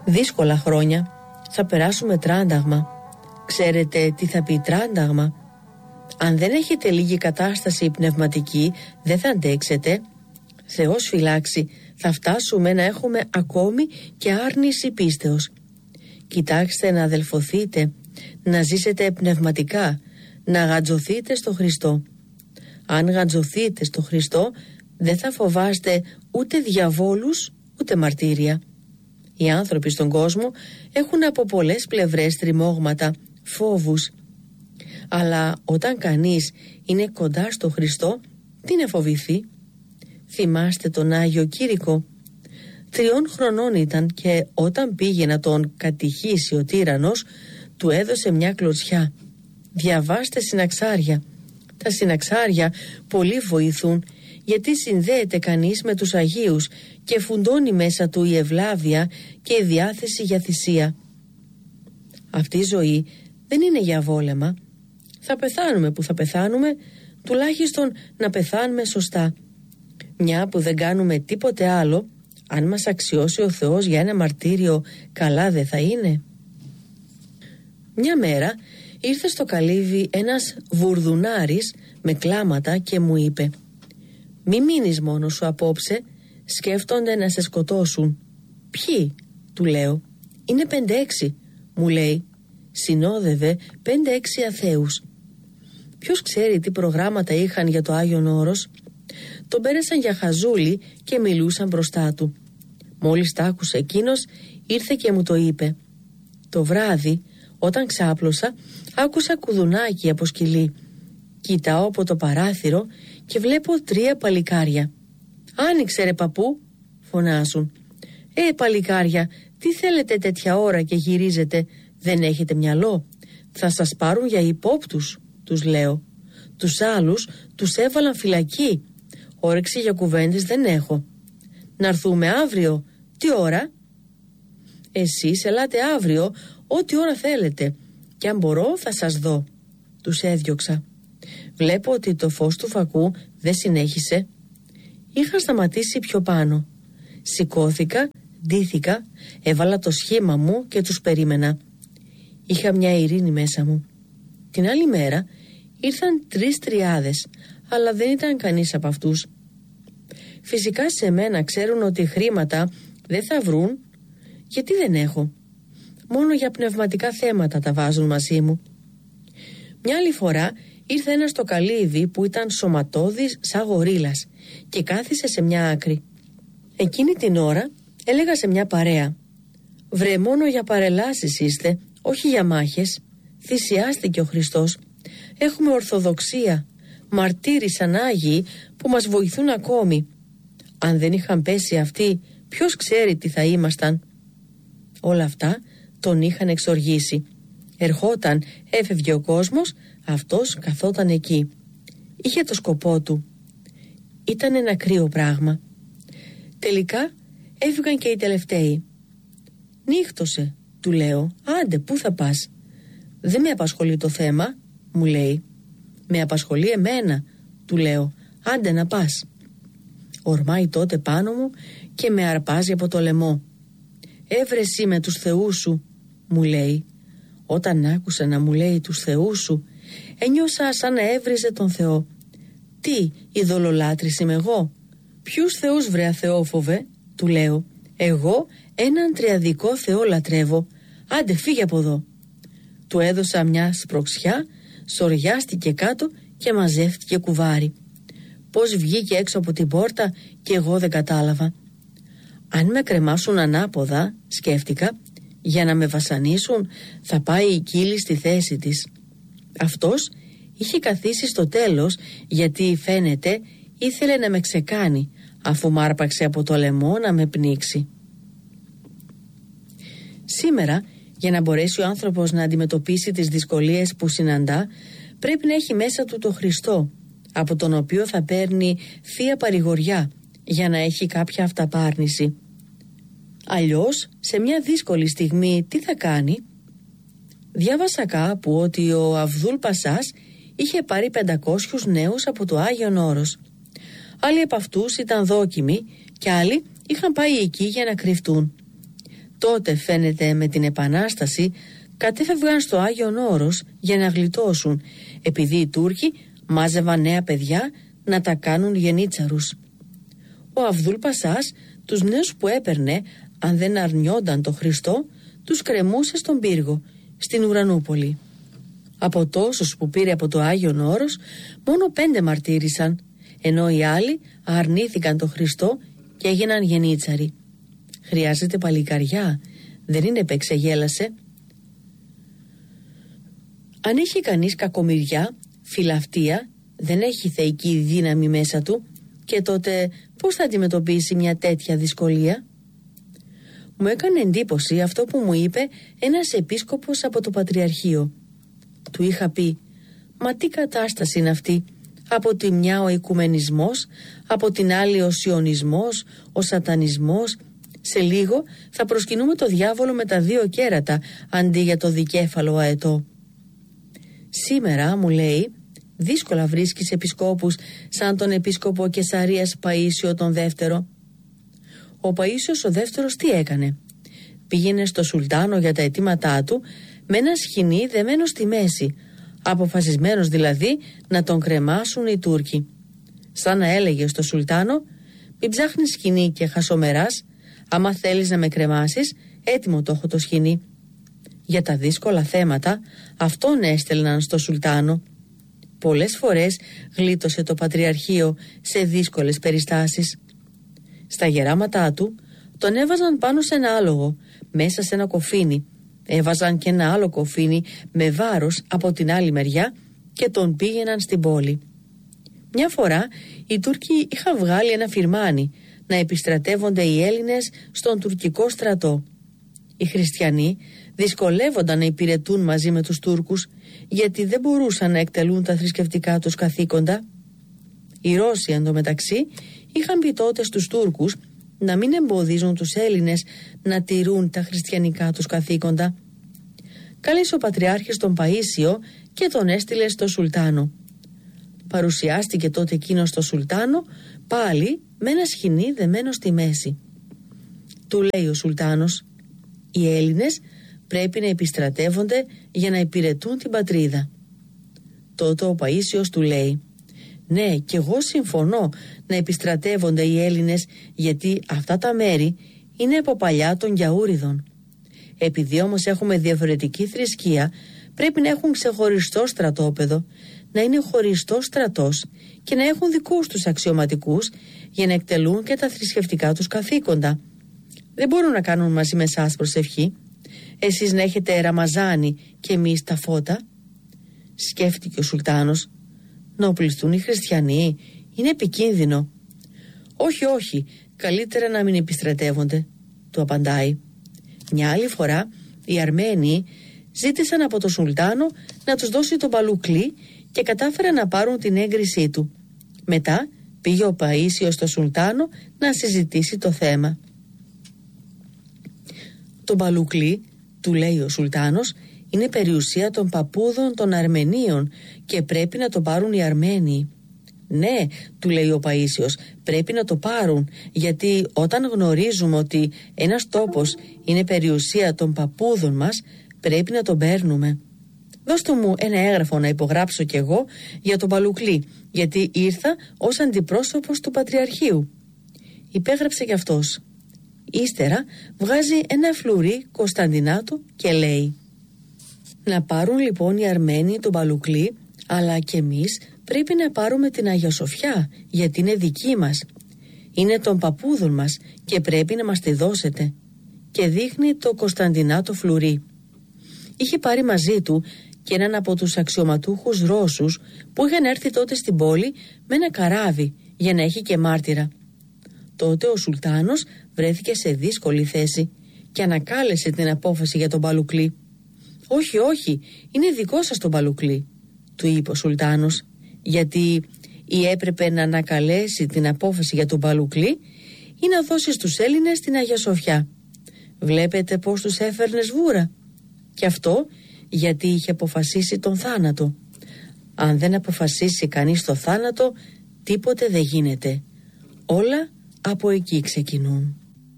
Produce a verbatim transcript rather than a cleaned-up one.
δύσκολα χρόνια. Θα περάσουμε τράνταγμα. Ξέρετε τι θα πει τράνταγμα? Αν δεν έχετε λίγη κατάσταση πνευματική, δεν θα αντέξετε. Θεός φυλάξει, θα φτάσουμε να έχουμε ακόμη και άρνηση πίστεως. Κοιτάξτε να αδελφωθείτε, να ζήσετε πνευματικά, να γαντζωθείτε στο Χριστό. Αν γαντζωθείτε στο Χριστό, δεν θα φοβάστε ούτε διαβόλους, ούτε μαρτύρια. Οι άνθρωποι στον κόσμο έχουν από πολλές πλευρές τριμώγματα, φόβους. Αλλά όταν κανείς είναι κοντά στο Χριστό, τι να φοβηθεί? Θυμάστε τον Άγιο Κήρυκο? Τριών χρονών ήταν και όταν πήγε να τον κατηχήσει ο τύραννος, του έδωσε μια κλωτσιά. Διαβάστε συναξάρια. Τα συναξάρια πολύ βοηθούν, γιατί συνδέεται κανείς με τους Αγίους και φουντώνει μέσα του η ευλάβεια και η διάθεση για θυσία. Αυτή η ζωή δεν είναι για βόλεμα. Θα πεθάνουμε που θα πεθάνουμε, τουλάχιστον να πεθάνουμε σωστά. Μια που δεν κάνουμε τίποτε άλλο, αν μας αξιώσει ο Θεός για ένα μαρτύριο, καλά δεν θα είναι? Μια μέρα ήρθε στο καλύβι ένας βουρδουνάρης με κλάματα και μου είπε: «Μη μείνεις μόνος σου απόψε, σκέφτονται να σε σκοτώσουν». «Ποιοι?» του λέω. «Είναι πέντε-έξι», μου λέει. Συνόδευε πέντε-έξι αθέους. Ποιος ξέρει τι προγράμματα είχαν για το Άγιον Όρος? Τον πέρασαν για χαζούλη και μιλούσαν μπροστά του. Μόλις τ' άκουσε εκείνος, ήρθε και μου το είπε. Το βράδυ, όταν ξάπλωσα, άκουσα κουδουνάκι από σκυλί. Κοιτάω από το παράθυρο και βλέπω τρία παλικάρια. «Άνοιξε ρε παππού», φωνάζουν. «Ε, παλικάρια, τι θέλετε τέτοια ώρα και γυρίζετε? Δεν έχετε μυαλό? Θα σας πάρουν για υπόπτους», τους λέω. «Τους άλλους τους έβαλαν φυλακή. Όρεξη για κουβέντες δεν έχω». «Να έρθουμε αύριο?» «Τι ώρα?» «Εσείς ελάτε αύριο, ό,τι ώρα θέλετε, και αν μπορώ θα σας δω». Τους έδιωξα. Βλέπω ότι το φως του φακού δεν συνέχισε. Είχα σταματήσει πιο πάνω. Σηκώθηκα, ντύθηκα, έβαλα το σχήμα μου και τους περίμενα. Είχα μια ειρήνη μέσα μου. Την άλλη μέρα ήρθαν τρεις τριάδες, αλλά δεν ήταν κανείς από αυτούς. Φυσικά σε μένα ξέρουν ότι χρήματα δεν θα βρουν, γιατί δεν έχω. Μόνο για πνευματικά θέματα τα βάζουν μαζί μου. Μια άλλη φορά ήρθε ένας στο καλύβι που ήταν σωματώδης σαν γορίλας και κάθισε σε μια άκρη. Εκείνη την ώρα έλεγα σε μια παρέα: «Βρε, μόνο για παρελάσεις είστε, όχι για μάχες. Θυσιάστηκε ο Χριστός. Έχουμε ορθοδοξία, μαρτύροι σαν Άγιοι που μας βοηθούν ακόμη. Αν δεν είχαν πέσει αυτοί, ποιος ξέρει τι θα ήμασταν». Όλα αυτά τον είχαν εξοργήσει. Ερχόταν, έφευγε ο κόσμος, αυτός καθόταν εκεί. Είχε το σκοπό του. Ήταν ένα κρύο πράγμα. Τελικά έφυγαν και οι τελευταίοι. «Νύχτωσε», του λέω. «Άντε, πού θα πας?» «Δεν με απασχολεί το θέμα», μου λέει. «Με απασχολεί εμένα», του λέω. «Άντε να πας». Ορμάει τότε πάνω μου και με αρπάζει από το λαιμό. «Έβρεσαι με τους θεούς σου», μου λέει. Όταν άκουσα να μου λέει τους θεούς σου, ένιωσα σαν να έβριζε τον Θεό. «Τι, ειδωλολάτρης είμαι εγώ?» «Ποιους θεούς βρε αθεόφοβε?» του λέω. «Εγώ έναν τριαδικό Θεό λατρεύω. Άντε φύγε από εδώ». Του έδωσα μια σπροξιά, σοριάστηκε κάτω και μαζεύτηκε κουβάρι. Πώς βγήκε έξω από την πόρτα και εγώ δεν κατάλαβα. Αν με κρεμάσουν ανάποδα, σκέφτηκα, για να με βασανίσουν, θα πάει η κύλη στη θέση της. Αυτός είχε καθίσει στο τέλος, γιατί φαίνεται ήθελε να με ξεκάνει, αφού μ' άρπαξε από το λαιμό να με πνίξει. Σήμερα, για να μπορέσει ο άνθρωπος να αντιμετωπίσει τις δυσκολίες που συναντά, πρέπει να έχει μέσα του το Χριστό, από τον οποίο θα παίρνει θεία παρηγοριά, για να έχει κάποια αυταπάρνηση. Αλλιώς, σε μια δύσκολη στιγμή, τι θα κάνει? Διάβασα κάπου ότι ο Αβδούλ Πασάς είχε πάρει πεντακόσιους νέους από το Άγιον Όρος. Άλλοι από αυτούς ήταν δόκιμοι και άλλοι είχαν πάει εκεί για να κρυφτούν. Τότε φαίνεται με την Επανάσταση κατέφευγαν στο Άγιον Όρος για να γλιτώσουν, επειδή οι Τούρκοι μάζευαν νέα παιδιά να τα κάνουν γενίτσαρους. Ο Αβδούλ Πασάς τους νέους που έπαιρνε, αν δεν αρνιόνταν το Χριστό, τους κρεμούσε στον πύργο, στην Ουρανούπολη. Από τόσους που πήρε από το Άγιον Όρος, μόνο πέντε μαρτύρησαν, ενώ οι άλλοι αρνήθηκαν το Χριστό και έγιναν γενίτσαροι. Χρειάζεται παλικαριά, δεν είναι επεξεγέλασε. Αν έχει κανείς κακομοιριά, φιλαυτία, δεν έχει θεϊκή δύναμη μέσα του, και τότε πώς θα αντιμετωπίσει μια τέτοια δυσκολία? Μου έκανε εντύπωση αυτό που μου είπε ένας επίσκοπος από το Πατριαρχείο. Του είχα πει, μα τι κατάσταση είναι αυτή? Από τη μια ο οικουμενισμός, από την άλλη ο σιωνισμός, ο σατανισμός. Σε λίγο θα προσκυνούμε το διάβολο με τα δύο κέρατα αντί για το δικέφαλο αετό. Σήμερα, μου λέει, δύσκολα βρίσκεις επισκόπους σαν τον επίσκοπο Κεσαρίας Παΐσιο τον δεύτερο. Ο Παΐσιος ο δεύτερος τι έκανε? Πήγαινε στο Σουλτάνο για τα αιτήματά του με ένα σχοινί δεμένο στη μέση, αποφασισμένος δηλαδή να τον κρεμάσουν οι Τούρκοι. Σαν να έλεγε στο Σουλτάνο, μην ψάχνεις σχοινί και χασομεράς, άμα θέλεις να με κρεμάσεις, έτοιμο το έχω το σχοινί. Για τα δύσκολα θέματα αυτόν έστελναν στο Σουλτάνο. Πολλές φορές γλίτωσε το Πατριαρχείο σε δύσκολες περιστάσεις. Στα γεράματά του τον έβαζαν πάνω σε ένα άλογο, μέσα σε ένα κοφίνι. Έβαζαν και ένα άλλο κοφίνι με βάρος από την άλλη μεριά και τον πήγαιναν στην πόλη. Μια φορά οι Τούρκοι είχαν βγάλει ένα φιρμάνι να επιστρατεύονται οι Έλληνες στον τουρκικό στρατό. Οι χριστιανοί δυσκολεύονταν να υπηρετούν μαζί με τους Τούρκους, γιατί δεν μπορούσαν να εκτελούν τα θρησκευτικά τους καθήκοντα. Οι Ρώσοι εντωμεταξύ είχαν πει τότε στους Τούρκους να μην εμποδίζουν τους Έλληνες να τηρούν τα χριστιανικά τους καθήκοντα. Κάλεσε ο Πατριάρχης τον Παΐσιο και τον έστειλε στο Σουλτάνο. Παρουσιάστηκε τότε εκείνο στο Σουλτάνο πάλι με ένα σχοινί δεμένο στη μέση. Του λέει ο Σουλτάνος, οι Έλληνες πρέπει να επιστρατεύονται για να υπηρετούν την πατρίδα. Τότε ο Παΐσιος του λέει, ναι, κι εγώ συμφωνώ να επιστρατεύονται οι Έλληνες, γιατί αυτά τα μέρη είναι από παλιά των Γιαούριδων. Επειδή όμως έχουμε διαφορετική θρησκεία, πρέπει να έχουν ξεχωριστό στρατόπεδο, να είναι χωριστό στρατός και να έχουν δικούς τους αξιωματικούς για να εκτελούν και τα θρησκευτικά τους καθήκοντα. Δεν μπορούν να κάνουν μαζί με εσάς προσευχή. Εσείς να έχετε ραμαζάνι και εμείς τα φώτα. Σκέφτηκε ο Σουλτάνος. Να οπλιστούν οι χριστιανοί είναι επικίνδυνο. Όχι, όχι, καλύτερα να μην επιστρατεύονται, του απαντάει. Μια άλλη φορά οι Αρμένοι ζήτησαν από τον Σουλτάνο να τους δώσει τον Παλουκλή και κατάφεραν να πάρουν την έγκρισή του. Μετά πήγε ο Παΐσιος στο Σουλτάνο να συζητήσει το θέμα. Το Παλουκλή, του λέει ο Σουλτάνος, είναι περιουσία των παππούδων των Αρμενίων και πρέπει να το πάρουν οι Αρμένοι. Ναι, του λέει ο Παΐσιος, πρέπει να το πάρουν, γιατί όταν γνωρίζουμε ότι ένας τόπος είναι περιουσία των παππούδων μας, πρέπει να τον παίρνουμε. Δώστε μου ένα έγγραφο να υπογράψω κι εγώ για τον Παλουκλή, γιατί ήρθα ως αντιπρόσωπος του Πατριαρχείου. Υπέγραψε κι αυτός. Ύστερα βγάζει ένα φλουρί Κωνσταντινάτο και λέει, να πάρουν λοιπόν οι Αρμένοι τον Παλουκλή, αλλά και εμείς πρέπει να πάρουμε την Αγία Σοφιά, γιατί είναι δική μας. Είναι των παππούδων μας και πρέπει να μας τη δώσετε. Και δείχνει το Κωνσταντινάτο φλουρί. Είχε πάρει μαζί του και έναν από τους αξιωματούχους Ρώσους που είχαν έρθει τότε στην πόλη με ένα καράβι για να έχει και μάρτυρα. Τότε ο Σουλτάνος βρέθηκε σε δύσκολη θέση και ανακάλεσε την απόφαση για τον Παλουκλή. «Όχι, όχι, είναι δικό σας τον Παλουκλή», του είπε ο Σουλτάνος, γιατί ή έπρεπε να ανακαλέσει την απόφαση για τον Παλουκλή ή να δώσει στους Έλληνες την Αγία Σοφιά. Βλέπετε πως τους έφερνε σβούρα. Και αυτό γιατί είχε αποφασίσει τον θάνατο. Αν δεν αποφασίσει κανείς το θάνατο, τίποτε δεν γίνεται. Όλα από εκεί ξεκινούν.